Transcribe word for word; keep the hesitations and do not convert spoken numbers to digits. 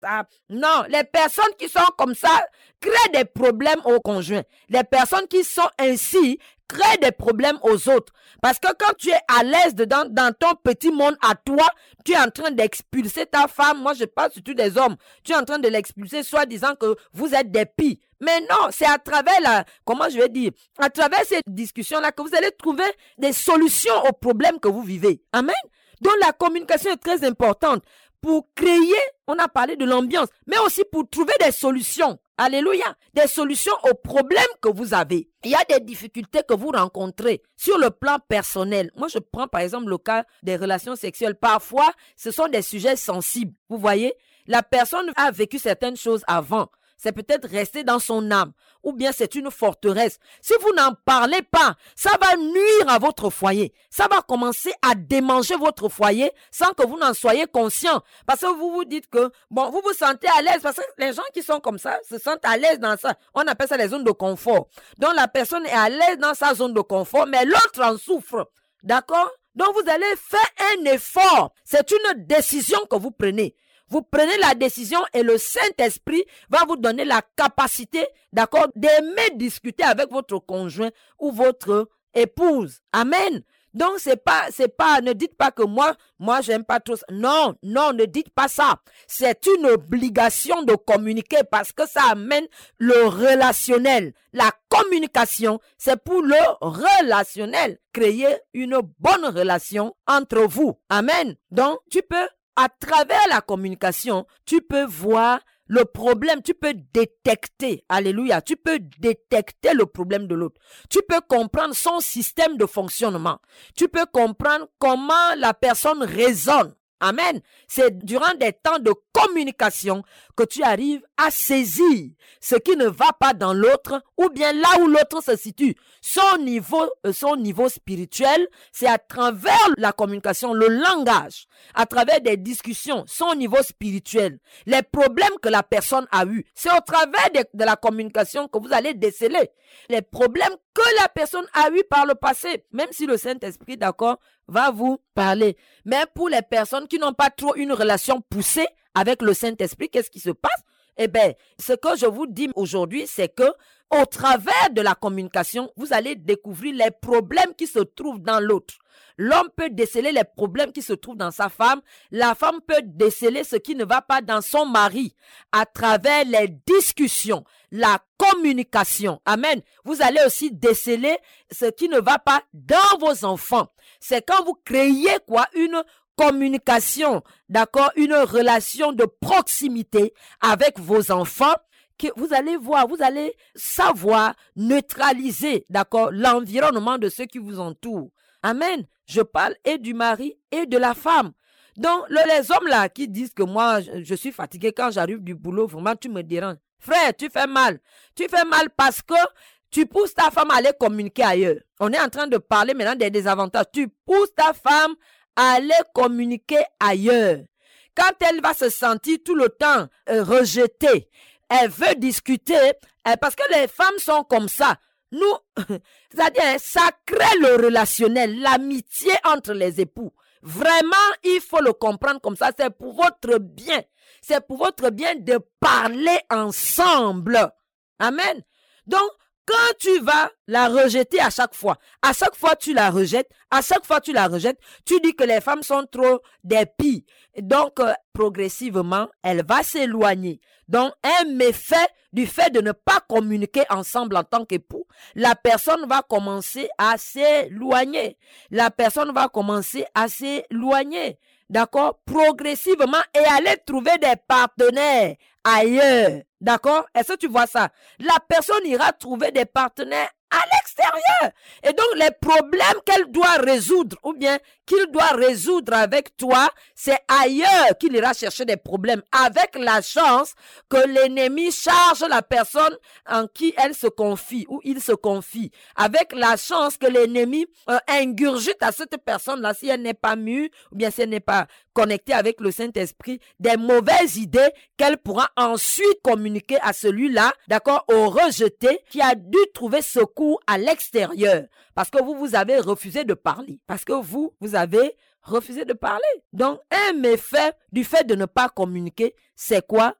ça. Non, les personnes qui sont comme ça créent des problèmes aux conjoints. Les personnes qui sont ainsi créent des problèmes aux autres. Parce que quand tu es à l'aise dedans, dans ton petit monde à toi, tu es en train d'expulser ta femme. Moi, je parle surtout des hommes. Tu es en train de l'expulser, soit disant que vous êtes des pis. Mais non, c'est à travers la, comment je vais dire, à travers ces discussions-là que vous allez trouver des solutions aux problèmes que vous vivez. Amen. Donc, la communication est très importante pour créer, on a parlé de l'ambiance, mais aussi pour trouver des solutions. Alléluia. Des solutions aux problèmes que vous avez. Il y a des difficultés que vous rencontrez sur le plan personnel. Moi, je prends par exemple le cas des relations sexuelles. Parfois, ce sont des sujets sensibles. Vous voyez, la personne a vécu certaines choses avant. C'est peut-être resté dans son âme, ou bien c'est une forteresse. Si vous n'en parlez pas, ça va nuire à votre foyer. Ça va commencer à démanger votre foyer sans que vous n'en soyez conscient. Parce que vous vous dites que, bon, vous vous sentez à l'aise. Parce que les gens qui sont comme ça se sentent à l'aise dans ça. On appelle ça les zones de confort. Donc la personne est à l'aise dans sa zone de confort, mais l'autre en souffre. D'accord? Donc vous allez faire un effort. C'est une décision que vous prenez. Vous prenez la décision et le Saint-Esprit va vous donner la capacité, d'accord, d'aimer discuter avec votre conjoint ou votre épouse. Amen. Donc, c'est pas, c'est pas, ne dites pas que moi, moi, j'aime pas trop ça. Non, non, ne dites pas ça. C'est une obligation de communiquer parce que ça amène le relationnel. La communication, c'est pour le relationnel. Créer une bonne relation entre vous. Amen. Donc, tu peux à travers la communication, tu peux voir le problème, tu peux détecter, alléluia, tu peux détecter le problème de l'autre. Tu peux comprendre son système de fonctionnement. Tu peux comprendre comment la personne raisonne. Amen. C'est durant des temps de communication que tu arrives à saisir ce qui ne va pas dans l'autre ou bien là où l'autre se situe. Son niveau, euh, son niveau spirituel, c'est à travers la communication, le langage, à travers des discussions, son niveau spirituel, les problèmes que la personne a eus. C'est au travers de, de la communication que vous allez déceler les problèmes que la personne a eus par le passé. Même si le Saint-Esprit, d'accord, va vous parler. Mais pour les personnes qui n'ont pas trop une relation poussée avec le Saint-Esprit, qu'est-ce qui se passe? Eh bien, ce que je vous dis aujourd'hui, c'est que au travers de la communication, vous allez découvrir les problèmes qui se trouvent dans l'autre. L'homme peut déceler les problèmes qui se trouvent dans sa femme. La femme peut déceler ce qui ne va pas dans son mari à travers les discussions, la communication. Amen. Vous allez aussi déceler ce qui ne va pas dans vos enfants. C'est quand vous créez quoi? Une communication, d'accord? Une relation de proximité avec vos enfants. Que vous allez voir, vous allez savoir neutraliser, d'accord, l'environnement de ceux qui vous entourent. Amen. Je parle et du mari et de la femme. Donc, le, les hommes là qui disent que moi, je, je suis fatigué quand j'arrive du boulot, vraiment, tu me déranges. Frère, tu fais mal. Tu fais mal parce que tu pousses ta femme à aller communiquer ailleurs. On est en train de parler maintenant des désavantages. Tu pousses ta femme à aller communiquer ailleurs. Quand elle va se sentir tout le temps euh, rejetée, elle veut discuter, euh, parce que les femmes sont comme ça. Nous, c'est-à-dire, ça crée le relationnel, l'amitié entre les époux. Vraiment, il faut le comprendre comme ça. C'est pour votre bien. C'est pour votre bien de parler ensemble. Amen. Donc, quand tu vas la rejeter à chaque fois, à chaque fois tu la rejettes, à chaque fois tu la rejettes, tu dis que les femmes sont trop des pis. Donc, euh, progressivement, elle va s'éloigner. Donc, un méfait du fait de ne pas communiquer ensemble en tant qu'époux, la personne va commencer à s'éloigner. La personne va commencer à s'éloigner. D'accord? Progressivement et aller trouver des partenaires ailleurs. D'accord? Est-ce que tu vois ça? La personne ira trouver des partenaires à l'extérieur. Et donc, les problèmes qu'elle doit résoudre ou bien qu'il doit résoudre avec toi, c'est ailleurs qu'il ira chercher des problèmes, avec la chance que l'ennemi charge la personne en qui elle se confie ou il se confie, avec la chance que l'ennemi euh, ingurgite à cette personne-là, si elle n'est pas mûre ou bien si elle n'est pas connectée avec le Saint-Esprit, des mauvaises idées qu'elle pourra ensuite communiquer à celui-là, d'accord, au rejeté qui a dû trouver secours à l'extérieur, parce que vous, vous avez refusé de parler, parce que vous, vous avez refuser de parler. Donc, un méfait du fait de ne pas communiquer, c'est quoi?